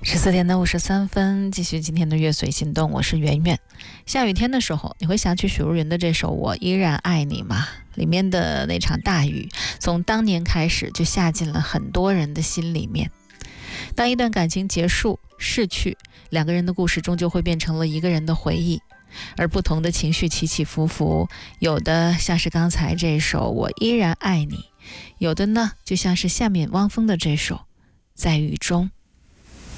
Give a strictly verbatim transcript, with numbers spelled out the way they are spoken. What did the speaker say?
十四点的五十三分，继续今天的乐随心动，我是圆圆。下雨天的时候，你会想起许茹芸的这首《我依然爱你》吗？里面的那场大雨，从当年开始就下进了很多人的心里面。当一段感情结束、逝去，两个人的故事终究会变成了一个人的回忆，而不同的情绪起起伏伏，有的像是刚才这首《我依然爱你》，有的呢就像是下面汪峰的这首《在雨中》。